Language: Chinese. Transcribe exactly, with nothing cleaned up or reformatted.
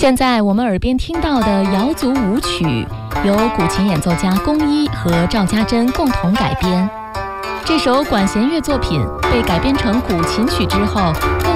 现在我们耳边听到的瑶族舞曲，由古琴演奏家龚一和赵家珍共同改编。这首管弦乐作品被改编成古琴曲之后，